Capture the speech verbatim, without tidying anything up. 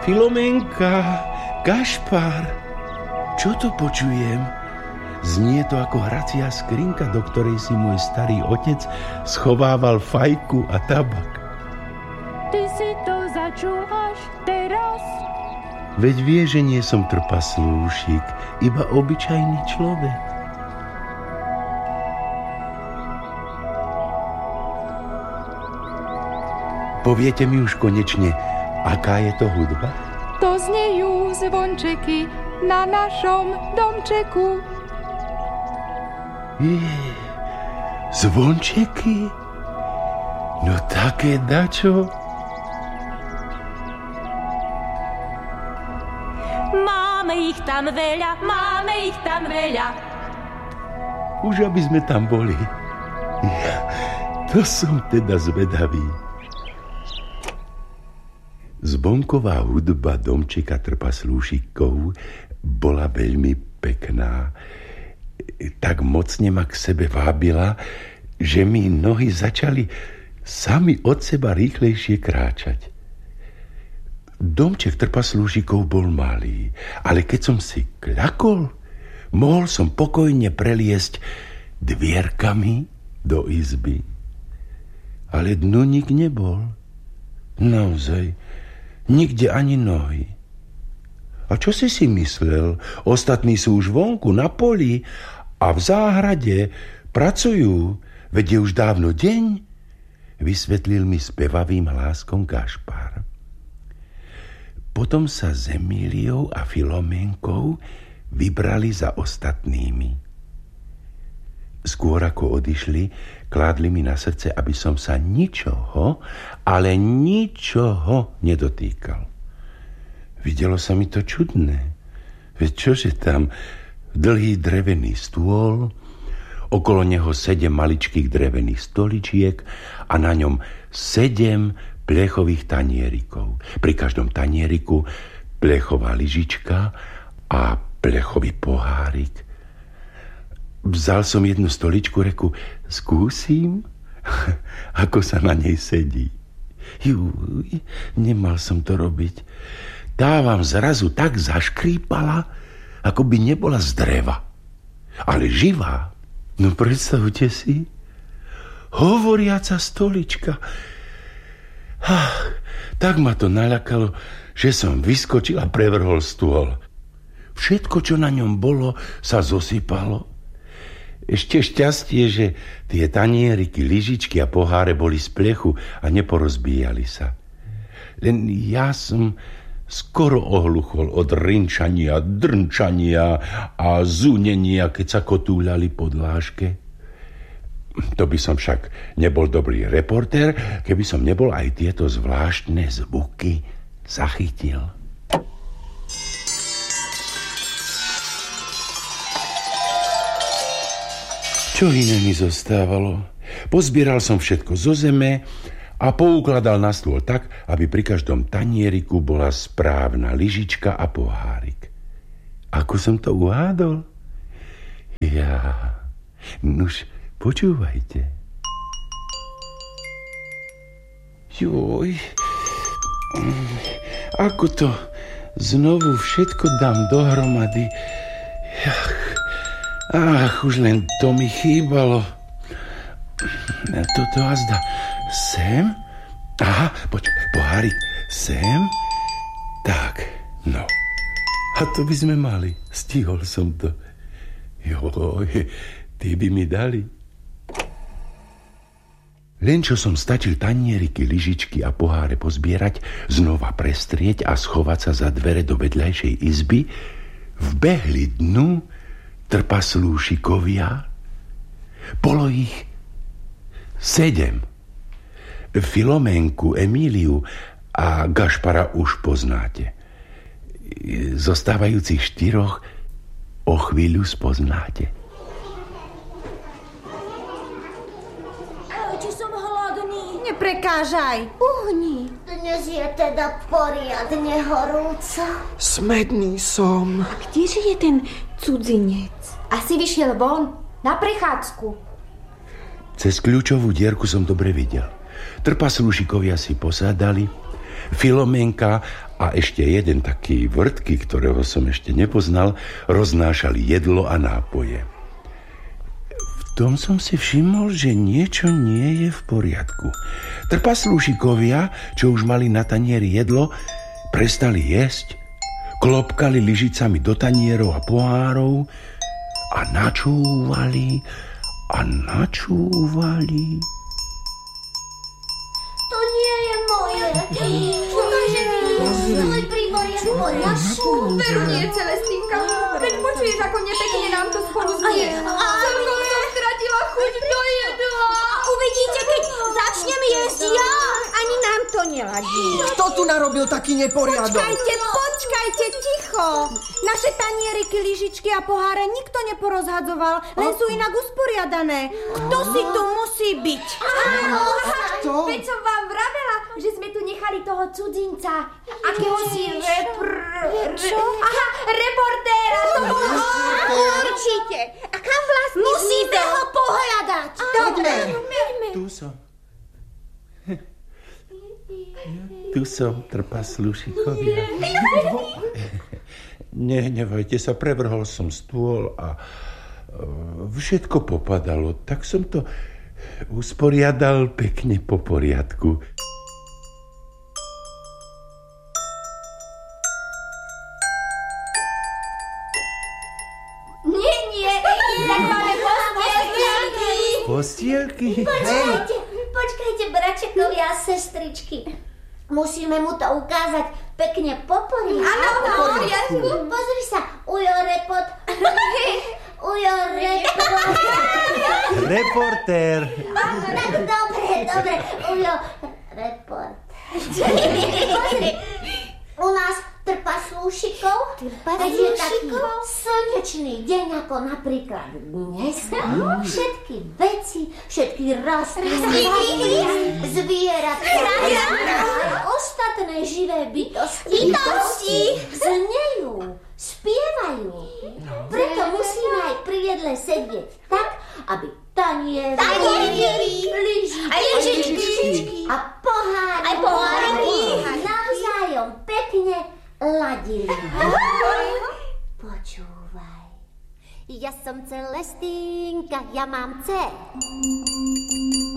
Filomenka, Gašpar, čo to počujem? Znie to ako hracia skrinka, do ktorej si môj starý otec schovával fajku a tabak. Ty si to začul až teraz? Veď vie, že nie som trpaslúšik, iba obyčajný človek. Poviete mi už konečne, aká je to hudba? To znejú zvončeky na našom domčeku. Je, zvončeky? No také dačo. Máme ich tam veľa, máme ich tam veľa. Už aby sme tam boli. Ja, to som teda zvedavý. Zvonková hudba domčeka trpaslúšikov bola veľmi pekná. Tak mocne ma k sebe vábila, že mi nohy začali sami od seba rýchlejšie kráčať. Domček trpaslúšikov bol malý, ale keď som si kľakol, mohol som pokojne preliesť dvierkami do izby. Ale dnu nik nebol. Naozaj, nikde ani nohy. A čo si si myslel? Ostatní sú už vonku na poli a v záhrade pracujú, veď je už dávno deň, vysvetlil mi spevavým hláskom Gašpar. Potom sa s Emíliou a Filomenkou vybrali za ostatnými. Skôr ako odišli, kládli mi na srdce, aby som sa ničoho, ale ničoho nedotýkal. Videlo sa mi to čudné. Veď čože tam dlhý drevený stôl, okolo neho sedem maličkých drevených stoličiek a na ňom sedem plechových tanierikov. Pri každom tanieriku plechová lyžička a plechový pohárik. Vzal som jednu stoličku, reku, skúsim, ako sa na nej sedí. Juj, nemal som to robiť. Tá vám zrazu tak zaškrípala, ako by nebola z dreva, ale živá. No predstavte si, hovoriaca stolička. Ach, tak ma to naľakalo, že som vyskočil a prevrhol stôl. Všetko, čo na ňom bolo, sa zosypalo. Ešte šťastie, že tie tanieriky, lyžičky a poháre boli z plechu a neporozbíjali sa. Len ja som skoro ohluchol od rinčania, drnčania a zúnenia, keď sa kotúľali po dláške. To by som však nebol dobrý reportér, keby som nebol aj tieto zvláštne zvuky zachytil. Čo iné mi zostávalo? Pozbieral som všetko zo zeme a poukladal na stôl tak, aby pri každom tanieriku bola správna lyžička a pohárik. Ako som to uhádol? Ja, nuž, počúvajte. Joj, ako to znovu všetko dám dohromady. Ach, ach, už len to mi chýbalo. Toto azda sem? Aha, poď, pohárik, sem? Tak, no. A to by sme mali. Stihol som to. Joj, tí by mi dali. Len čo som stačil tanieriky, lyžičky a poháre pozbierať, znova prestrieť a schovať sa za dvere do vedľajšej izby, vbehli dnu trpaslúšikovia. Bolo ich sedem. Filomenku, Emíliu a Gašpara už poznáte. Zostávajúcich štyroch o chvíľu spoznáte. Či som hladný? Neprekážaj, uhni. Dnes je teda poriadne horúco. Smedný som. Kdeže je ten cudzinec? Asi vyšiel von na prechádzku. Cez kľúčovú dierku som dobre videl. Trpaslúšikovia si posádali, Filomenka a ešte jeden taký vrtký, ktorého som ešte nepoznal, roznášali jedlo a nápoje. V tom som si všimol, že niečo nie je v poriadku. Trpaslúšikovia, čo už mali na tanieri jedlo, prestali jesť, klopkali lyžicami do tanierov a pohárov a načúvali a načúvali. To nie je moje. Ukáže mi, môj príbor je v poriadku. Veru nie, Celestínka. Veď počuješ, ako nepekne nám to spolu znie. Celkom som stratila chuť do jedla. Uvidíte, keď začnem jesť ja, ani nám to neladí. Kto tu narobil taký neporiadok? Počkajte, počkajte, ticho. Naše tanieriky, lyžičky a poháre nikto neporozhadzoval, len sú inak usporiadané. Kto si tu musí byť? Áno, Kto? veď som vám vravela, že sme tu nechali toho cudzinca. Akéhosi repr... Čo? Aha, reportéra. Určite. A kam vlastne Musíte ho pohľadať. Dobre. Tu som. Tu som, trpaslúšikovia. Nehnevajte sa, prevrhol som stôl a všetko popadalo. Tak som to usporiadal pekne po poriadku. Nie, nie, tak máme postielky. Postielky? Počkajte, počkajte, bračekovia a sestričky. Musíme mu to ukázať pekne po poriadku. Áno, po poriadku. Pozri sa, ujo repot. Ujo repot. Reportér. Tak dobre, dobre, ujo report. Pozri, u nás trpaslúšikov, keď je taký slnečný deň, ako napríklad dnes, všetky veci, všetky rastliny, zvieratka, aj ostatné živé bytosti, bytosti znejú, spievajú. Preto musíme aj pri jedle sedieť tak, aby tanier, lyžičky a poháry navzájom pekne ladili. Počúvaj. Ja som Celestínka, ja mám dceru.